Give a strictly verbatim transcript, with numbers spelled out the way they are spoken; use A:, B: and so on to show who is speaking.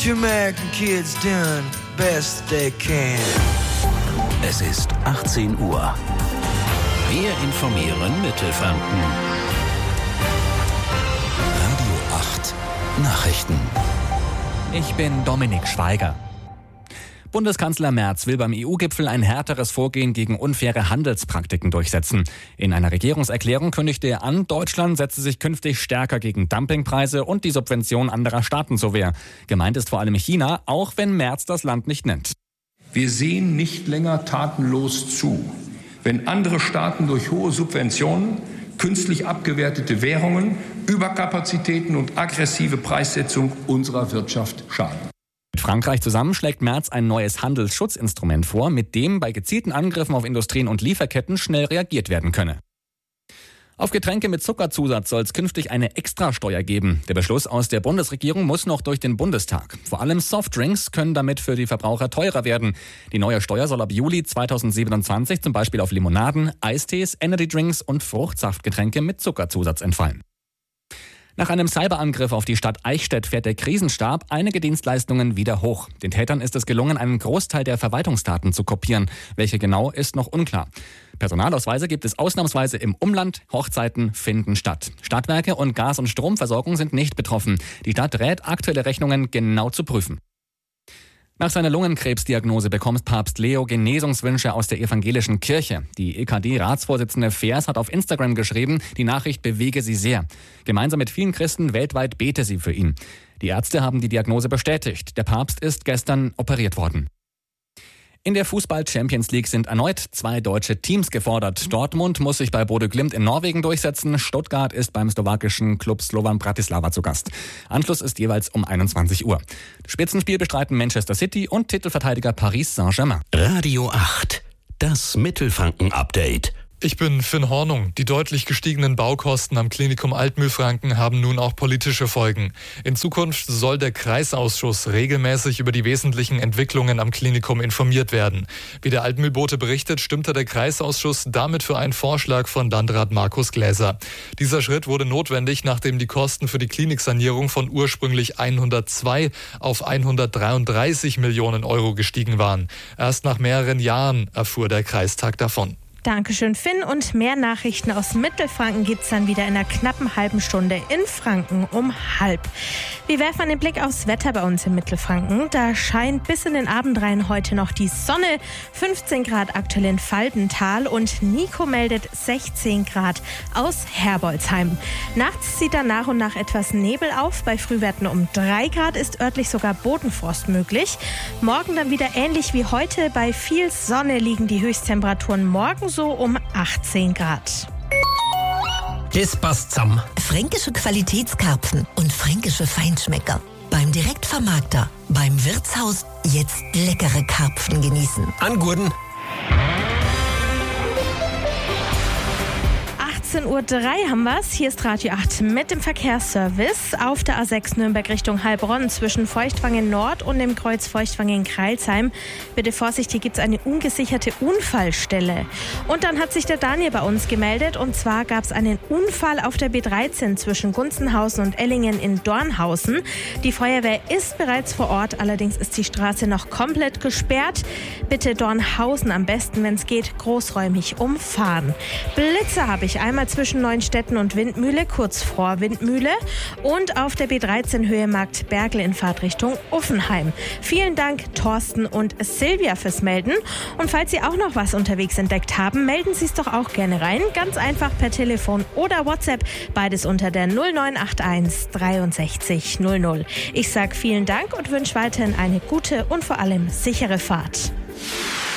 A: two American kids doing best they can.
B: Es ist achtzehn Uhr. Wir informieren Mittelfranken. Radio acht Nachrichten.
C: Ich bin Dominik Schweiger. Bundeskanzler Merz will beim E U-Gipfel ein härteres Vorgehen gegen unfaire Handelspraktiken durchsetzen. In einer Regierungserklärung kündigte er an, Deutschland setze sich künftig stärker gegen Dumpingpreise und die Subvention anderer Staaten zur Wehr. Gemeint ist vor allem China, auch wenn Merz das Land nicht nennt.
D: Wir sehen nicht länger tatenlos zu, wenn andere Staaten durch hohe Subventionen, künstlich abgewertete Währungen, Überkapazitäten und aggressive Preissetzung unserer Wirtschaft schaden.
C: Mit Frankreich zusammen schlägt Merz ein neues Handelsschutzinstrument vor, mit dem bei gezielten Angriffen auf Industrien und Lieferketten schnell reagiert werden könne. Auf Getränke mit Zuckerzusatz soll es künftig eine Extrasteuer geben. Der Beschluss aus der Bundesregierung muss noch durch den Bundestag. Vor allem Softdrinks können damit für die Verbraucher teurer werden. Die neue Steuer soll ab Juli zweitausendsiebenundzwanzig zum Beispiel auf Limonaden, Eistees, Energydrinks und Fruchtsaftgetränke mit Zuckerzusatz entfallen. Nach einem Cyberangriff auf die Stadt Eichstätt fährt der Krisenstab einige Dienstleistungen wieder hoch. Den Tätern ist es gelungen, einen Großteil der Verwaltungsdaten zu kopieren. Welche genau, ist noch unklar. Personalausweise gibt es ausnahmsweise im Umland, Hochzeiten finden statt. Stadtwerke und Gas- und Stromversorgung sind nicht betroffen. Die Stadt rät, aktuelle Rechnungen genau zu prüfen. Nach seiner Lungenkrebsdiagnose bekommt Papst Leo Genesungswünsche aus der evangelischen Kirche. Die E K D-Ratsvorsitzende Feers hat auf Instagram geschrieben, die Nachricht bewege sie sehr. Gemeinsam mit vielen Christen weltweit bete sie für ihn. Die Ärzte haben die Diagnose bestätigt. Der Papst ist gestern operiert worden. In der Fußball-Champions League sind erneut zwei deutsche Teams gefordert. Dortmund muss sich bei Bodø Glimt in Norwegen durchsetzen. Stuttgart ist beim slowakischen Klub Slovan Bratislava zu Gast. Anschluss ist jeweils um einundzwanzig Uhr. Das Spitzenspiel bestreiten Manchester City und Titelverteidiger Paris Saint-Germain.
B: Radio acht, das Mittelfranken-Update.
E: Ich bin Finn Hornung. Die deutlich gestiegenen Baukosten am Klinikum Altmühlfranken haben nun auch politische Folgen. In Zukunft soll der Kreisausschuss regelmäßig über die wesentlichen Entwicklungen am Klinikum informiert werden. Wie der Altmühlbote berichtet, stimmte der Kreisausschuss damit für einen Vorschlag von Landrat Markus Gläser. Dieser Schritt wurde notwendig, nachdem die Kosten für die Kliniksanierung von ursprünglich hundertzwei auf hundertdreiunddreißig Millionen Euro gestiegen waren. Erst nach mehreren Jahren erfuhr der Kreistag davon.
F: Dankeschön, Finn. Und mehr Nachrichten aus Mittelfranken gibt's dann wieder in einer knappen halben Stunde in Franken um halb. Wir werfen einen Blick aufs Wetter bei uns in Mittelfranken. Da scheint bis in den Abend rein heute noch die Sonne. fünfzehn Grad aktuell in Faldental und Nico meldet sechzehn Grad aus Herbolzheim. Nachts zieht dann nach und nach etwas Nebel auf. Bei Frühwerten um drei Grad ist örtlich sogar Bodenfrost möglich. Morgen dann wieder ähnlich wie heute. Bei viel Sonne liegen die Höchsttemperaturen morgen so um achtzehn Grad.
G: Das passt zusammen.
H: Fränkische Qualitätskarpfen und fränkische Feinschmecker. Beim Direktvermarkter, beim Wirtshaus jetzt leckere Karpfen genießen.
G: An Gurden.
F: achtzehn Uhr drei haben wir's. Hier ist Radio acht mit dem Verkehrsservice. Auf der A sechs Nürnberg Richtung Heilbronn zwischen Feuchtwangen Nord und dem Kreuz Feuchtwangen-Kreilsheim. Bitte Vorsicht, hier gibt's eine ungesicherte Unfallstelle. Und dann hat sich der Daniel bei uns gemeldet. Und zwar gab's einen Unfall auf der B dreizehn zwischen Gunzenhausen und Ellingen in Dornhausen. Die Feuerwehr ist bereits vor Ort. Allerdings ist die Straße noch komplett gesperrt. Bitte Dornhausen am besten, wenn es geht, großräumig umfahren. Blitze habe ich einmal zwischen Neuenstetten und Windmühle, kurz vor Windmühle, und auf der B dreizehn Höhe Markt Bergl in Fahrtrichtung Uffenheim. Vielen Dank Thorsten und Silvia fürs Melden. Und falls Sie auch noch was unterwegs entdeckt haben, melden Sie es doch auch gerne rein. Ganz einfach per Telefon oder WhatsApp. Beides unter der null neun acht eins dreiundsechzig null null. Ich sage vielen Dank und wünsche weiterhin eine gute und vor allem sichere Fahrt.